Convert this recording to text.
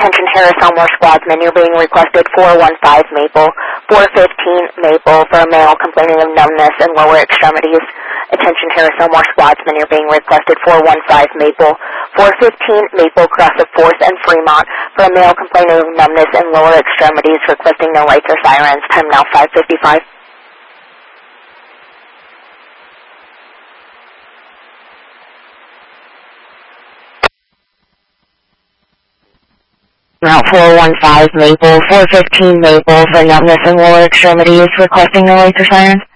Attention Harris Elmore Squadsman, you're being requested 415 Maple, 415 Maple for a male complaining of numbness in lower extremities. Attention Harris Elmore Squadsman, you're being requested 415 Maple, 415 Maple cross of 4th and Fremont for a male complaining of numbness in lower extremities, requesting no lights or sirens. Time now 5:55. Route 415 Maple, 415 Maple for numbness in lower extremities, requesting no lights or sirens.